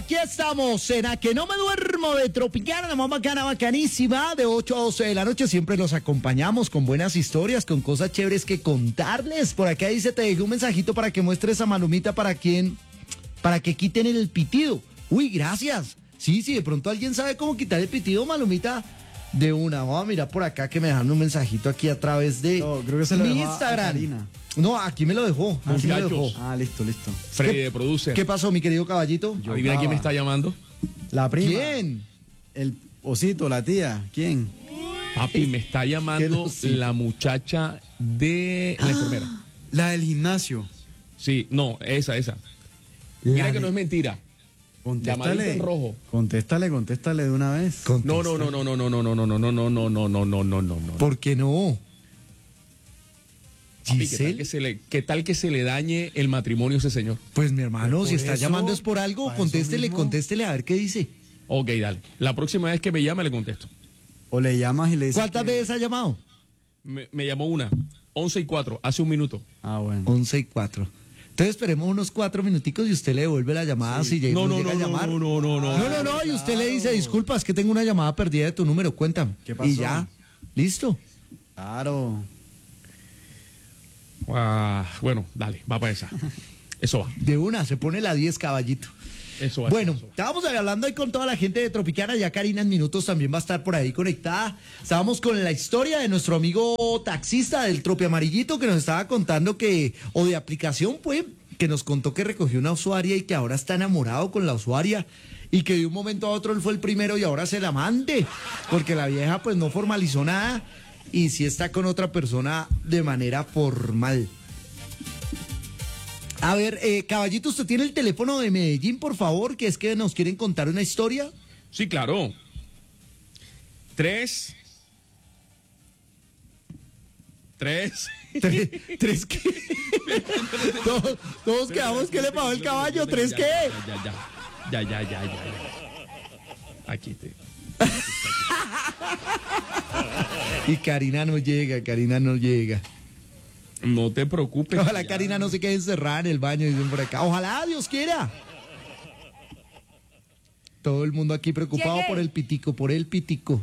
aquí estamos en A Que No Me Duermo de Tropicana, la más bacana, bacanísima, de 8 a 12 de la noche. Siempre los acompañamos con buenas historias, con cosas chéveres que contarles. Por acá dice, te dejé un mensajito para que muestres a Malumita para que quiten el pitido. Uy, gracias. Sí, de pronto alguien sabe cómo quitar el pitido, Malumita, de una. Vamos a mirar por acá que me dejan un mensajito aquí a través de creo que se lo mi dejó a Instagram. Karina. No, aquí me lo dejó. Aquí me lo dejó. Listo. Freddy de Producer. ¿Qué pasó, mi querido caballito? Adivina quién me está llamando. La prima. ¿Quién? El osito, la tía. ¿Quién? Papi, me está llamando la muchacha de la enfermera. La del gimnasio. Sí, no, esa. Mira que no es mentira. Llamadita Contéstale. en rojo. Contéstale de una vez. No. ¿Por qué no? Papi, Giselle, ¿qué tal que se le dañe el matrimonio a ese señor? pues mi hermano, Por si está eso, llamando es por algo, para eso contéstele mismo. a ver qué dice. Ok, dale. La próxima vez que me llame le contesto. O le llamas y le dices. ¿Cuántas veces ha llamado? Me llamó una, 11:04, hace un minuto. Ah, bueno. 11:04. Entonces esperemos unos 4 minuticos y usted le devuelve la llamada si llega No, llega a llamar. no. Y usted le dice, disculpa, es que tengo una llamada perdida de tu número, cuéntame. ¿Qué pasó? Y ya, listo. Claro. Bueno, dale, va para esa. Eso va. De una, se pone la 10, caballito. Eso va. Bueno, eso va. estábamos hablando ahí con toda la gente de Tropicana, ya Karina en minutos también va a estar por ahí conectada. Estábamos con la historia de nuestro amigo taxista del Tropi Amarillito que nos estaba contando o de aplicación, pues, que nos contó que recogió una usuaria y que ahora está enamorado con la usuaria y que de un momento a otro él fue el primero y ahora es el amante, porque la vieja pues no formalizó nada y sí está con otra persona de manera formal. A ver, caballito, ¿usted tiene el teléfono de Medellín, por favor? Que es que nos quieren contar una historia. Sí, claro. 3. ¿Tres qué? Todos quedamos que le pagó el caballo. ¿Tres qué? Ya. Aquí te. Y Karina no llega. No te preocupes. Ojalá ya. Karina no se quede encerrada en el baño, dicen por acá. Ojalá, Dios quiera. Todo el mundo aquí preocupado Llegué. por el pitico.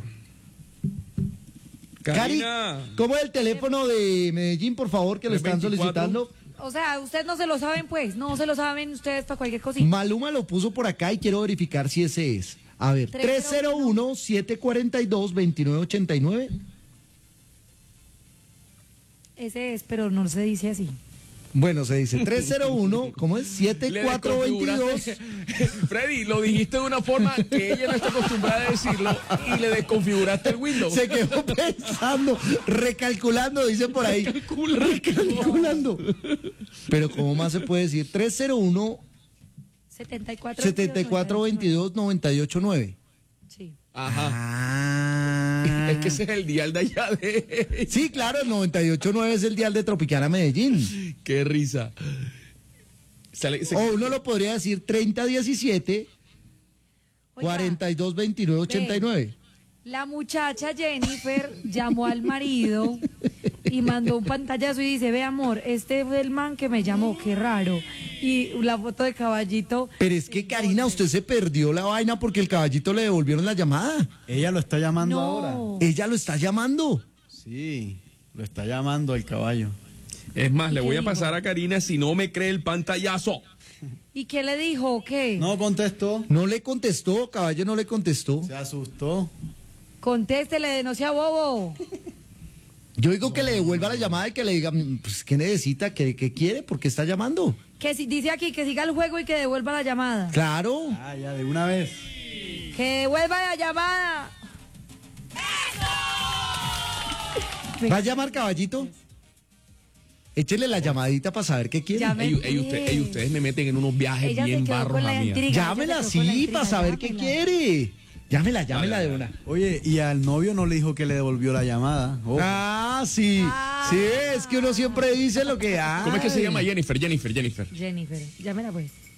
Karina. Cari, ¿cómo es el teléfono de Medellín, por favor, que lo están 324? solicitando? O sea, ustedes no se lo saben, pues. No se lo saben ustedes para cualquier cosita. Maluma lo puso por acá y quiero verificar si ese es. A ver, 301-742-2989. Ese es, pero no se dice así. Bueno, se dice 301, ¿cómo es? 7422. Freddy, lo dijiste de una forma que ella no está acostumbrada a decirlo y le desconfiguraste el Windows. Se quedó pensando, recalculando, dice por ahí. Recalculando. Pero ¿cómo más se puede decir? 301 7422 989. Sí. Ajá. Ah. Es que ese es el dial de allá de... Sí, claro, el 989 es el dial de Tropicana Medellín. Qué risa. O uno lo podría decir 3017 Oiga, 422989. la muchacha Jennifer llamó al marido y mandó un pantallazo y dice, ve amor, este fue el man que me llamó, qué raro. Y la foto de caballito. Pero es que Karina, usted se perdió la vaina porque el caballito le devolvieron la llamada. Ella lo está llamando No. ahora. Ella lo está llamando. Sí, lo está llamando el caballo. Es más, le ¿Qué voy a dijo? pasar a Karina si no me cree el pantallazo. ¿Y qué le dijo? ¿O qué? No contestó. No le contestó, caballo no le contestó. Se asustó. Contéstele, no sea bobo. Yo digo que le devuelva la llamada y que le diga, pues, ¿qué necesita? ¿Qué quiere? ¿Por qué está llamando? Que si, dice aquí que siga el juego y que devuelva la llamada. Claro. Ah, ya, de una vez. Que devuelva la llamada. ¿Va a llamar caballito? Échele la llamadita para saber qué quiere. Llame. Ustedes me meten en unos viajes Ella se bien quedó barros con a la mí. intriga. Llámela Ella se quedó con la sí, intriga, para saber qué llámela. quiere. Llámela Dale. de una. Oye, y al novio no le dijo que le devolvió la llamada. Ojo. Ah, sí. Ah. Sí, es que uno siempre dice lo que... ¿Cómo es que se ay. llama Jennifer? Jennifer, llámela pues.